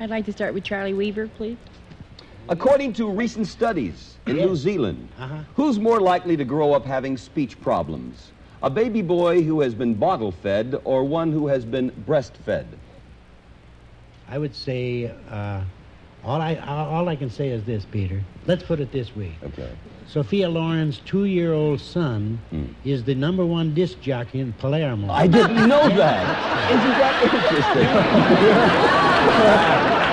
I'd like to start with Charlie Weaver, please. According to recent studies in New Zealand, who's more likely to grow up having speech problems? A baby boy who has been bottle-fed or one who has been breastfed? I would say, all I can say is this, Peter. Let's put it this way. Okay. Sophia Loren's 2-year-old son is the #1 disc jockey in Palermo. I didn't know that. Isn't that interesting?